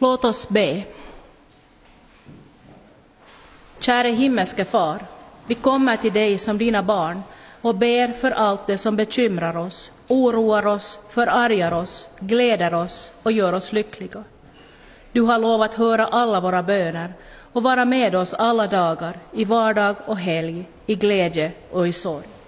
Låt oss be. Käre himmelske far, vi kommer till dig som dina barn och ber för allt det som bekymrar oss, oroar oss, förargar oss, gläder oss och gör oss lyckliga. Du har lovat höra alla våra böner och vara med oss alla dagar, i vardag och helg, i glädje och i sorg.